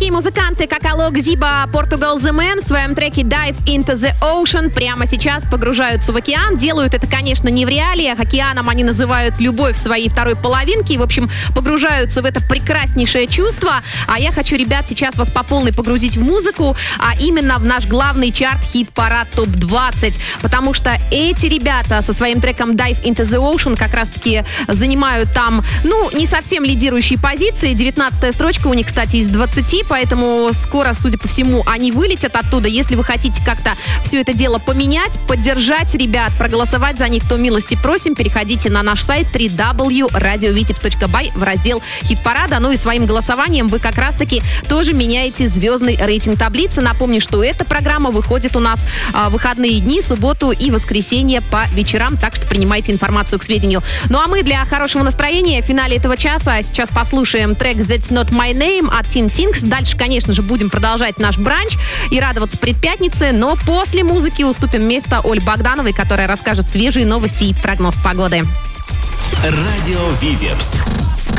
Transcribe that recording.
Такие музыканты, как Алок Зиба, Portugal The Man в своем треке Dive Into The Ocean прямо сейчас погружаются в океан. Делают это, конечно, не в реалиях. Океаном они называют любовь своей второй половинки. В общем, погружаются в это прекраснейшее чувство. А я хочу, ребят, сейчас вас по полной погрузить в музыку, а именно в наш главный чарт хит-парад ТОП-20. Потому что эти ребята со своим треком Dive Into The Ocean как раз-таки занимают там, не совсем лидирующие позиции. 19-я строчка у них, кстати, из 20, поэтому скоро, судя по всему, они вылетят оттуда. Если вы хотите как-то все это дело поменять, поддержать ребят, проголосовать за них, то милости просим, переходите на наш сайт www.radioviteb.by в раздел хит-парада. Ну и своим голосованием вы как раз-таки тоже меняете звездный рейтинг таблицы. Напомню, что эта программа выходит у нас в выходные дни, субботу и воскресенье по вечерам, так что принимайте информацию к сведению. Ну а мы для хорошего настроения в финале этого часа сейчас послушаем трек That's Not My Name от Teen Tinks. Дальше, конечно же, будем продолжать наш бранч и радоваться предпятнице, но после музыки уступим место Оле Богдановой, которая расскажет свежие новости и прогноз погоды. Радио Витебск.